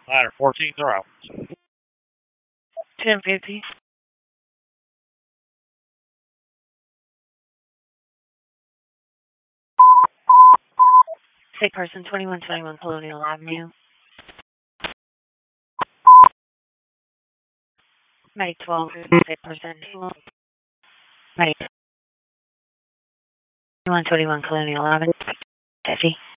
Ladder 14, they're out. 1050. Sick person, 2121 Colonial Avenue. Medic 12, sick person. Medic 2121 Colonial Avenue. 50.